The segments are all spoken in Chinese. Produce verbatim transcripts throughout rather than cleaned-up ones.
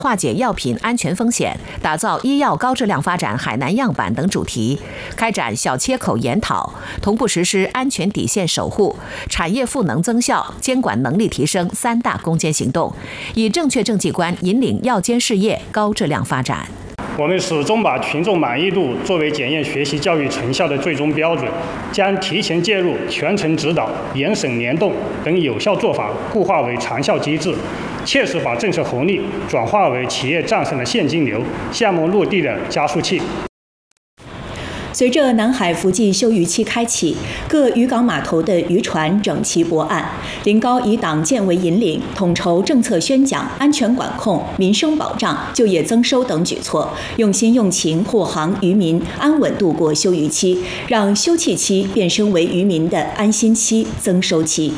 化解药品安全风险，打造医药高质量发展海南样板等主题，开展小切口研讨，同步实施安全底线守护、产业赋能增效、监管能力提升三大攻坚行动，以正确政绩观引领药监事业高质量发展。 我们始终把群众满意度作为检验学习教育成效的最终标准，将提前介入、全程指导、严审联动等有效做法固化为长效机制，切实把政策红利转化为企业账上的现金流、项目落地的加速器。 随着南海伏季休渔期开启，各渔港码头的渔船整齐泊岸。临高以党建为引领，统筹政策宣讲、安全管控、民生保障、就业增收等举措，用心用情护航渔民安稳度过休渔期，让休憩期变身为渔民的安心期、增收期。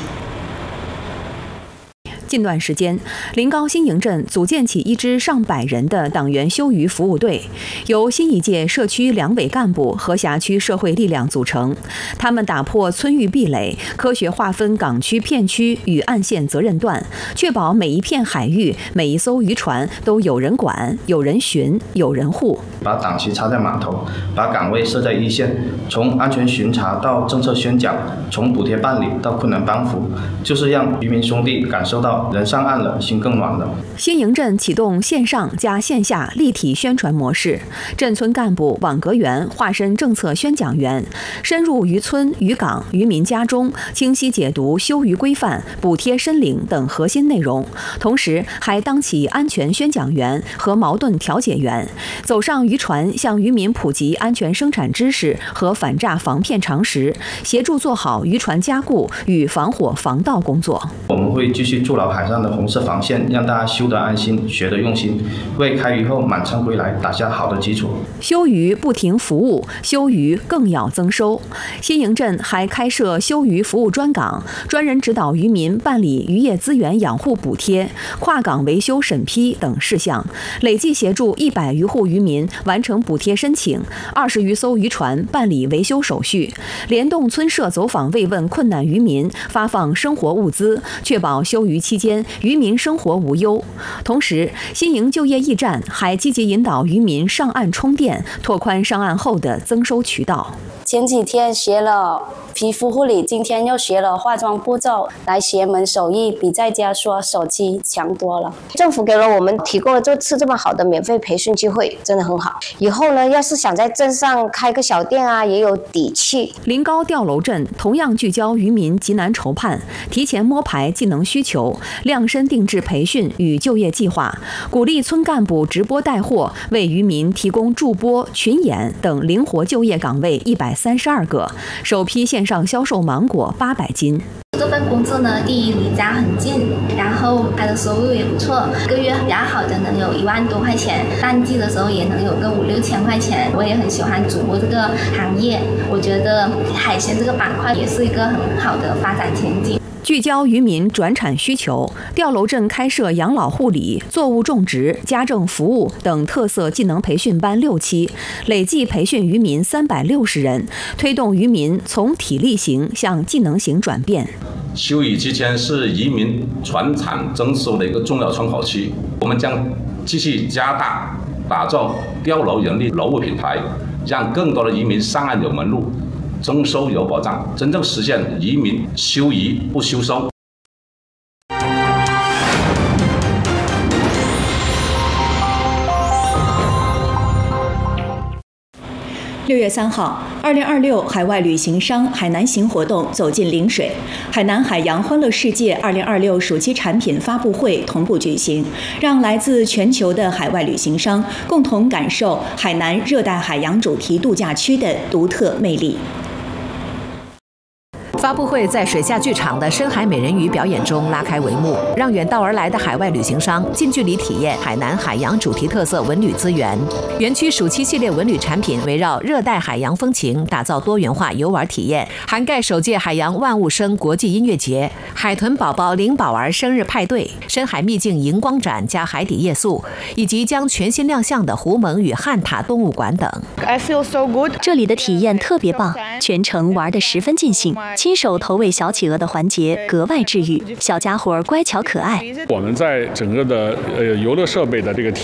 近段时间，临高新营镇组建起一支上百人的党员休渔服务队，由新一届社区两委干部和辖区社会力量组成。他们打破村域壁垒，科学划分港区、片区与岸线责任段，确保每一片海域、每一艘渔船都有人管、有人巡、有人护。 把党旗插在码头，把岗位设在一线，从安全巡查到政策宣讲，从补贴办理到困难帮扶，就是让渔民兄弟感受到人上岸了，心更暖了。 新营镇启动线上加线下立体宣传模式，镇村干部、网格员化身政策宣讲员，深入渔村、渔港、渔民家中，清晰解读休渔规范、补贴申领等核心内容。同时，还当起安全宣讲员和矛盾调解员，走上渔船，向渔民普及安全生产知识和反诈防骗常识，协助做好渔船加固与防火防盗工作。 我们会继续筑牢海上的红色防线，让大家休得安心，学得用心，为开渔后满仓归来打下好的基础。 休渔不停服务，休渔更要增收。新营镇还开设休渔服务专岗，专人指导渔民办理渔业资源养护补贴、跨港维修审批等事项，累计协助一百余户渔民完成补贴申请，二十余艘渔船办理维修手续，联动村社走访慰问困难渔民，发放生活物资，确保休渔期间渔民生活无忧。同时，新营就业驿站还积极引导渔民上岸充电，拓宽上岸后的增收渠道。 前几天学了皮肤护理，今天又学了化妆步骤，来学门手艺比在家刷手机强多了。 政府给了我们提供了这次这么好的免费培训机会，真的很好。以后呢，要是想在镇上开个小店啊，也有底气。 临高吊楼镇同样聚焦渔民急难筹盼，提前摸排技能需求，量身定制培训与就业计划，鼓励村干部直播带货，为渔民提供助播、群演等灵活就业岗位一百三十二个，首批线上销售芒果八百斤。 这份工作呢，第一离家很近，然后它的收入也不错，一个月比较好的能有一万多块钱，淡季的时候也能有个五六千块钱。我也很喜欢主播这个行业，我觉得海鲜这个板块也是一个很好的发展前景。 聚焦渔民转产需求，吊楼镇开设养老护理、作物种植、家政服务等特色技能培训班六期，累计培训渔民三百六十人，推动渔民从体力型向技能型转变。 休渔期间是渔民传产增收的一个重要窗口期，我们将继续加大打造吊楼人力劳务品牌，让更多的渔民上岸有门路，增收有保障，真正实现渔民休渔不休收。 六月三号，二零二六海外旅行商海南行活动走进陵水，海南海洋欢乐世界二零二六暑期产品发布会同步举行，让来自全球的海外旅行商共同感受海南热带海洋主题度假区的独特魅力。 发布会在水下剧场的深海美人鱼表演中拉开帷幕，让远道而来的海外旅行商近距离体验海南海洋主题特色文旅资源。园区暑期系列文旅产品围绕热带海洋风情，打造多元化游玩体验，涵盖首届海洋万物生国际音乐节、海豚宝宝灵宝儿生日派对、深海秘境荧光展加海底夜宿，以及将全新亮相的狐獴与汉塔动物馆等。 这里的体验特别棒，全程玩得十分尽兴，亲亲手投喂小企鹅的环节格外治愈，小家伙乖巧可爱。 我们在整个的呃游乐设备的这个